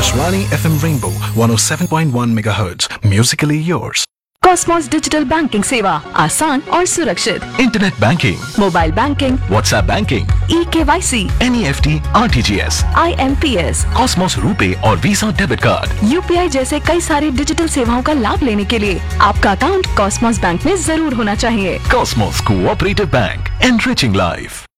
Akashvani FM Rainbow 107.1 MHz. Musically yours. Cosmos digital banking सेवा आसान और सुरक्षित। Internet banking, mobile banking, WhatsApp banking, eKYC, NEFT, RTGS, IMPS, Cosmos RuPay और visa debit card, UPI जैसे कई सारी डिजिटल सेवाओं का लाभ लेने के लिए आपका अकाउंट कॉस्मोस बैंक में जरूर होना चाहिए। Cosmos cooperative bank, enriching life.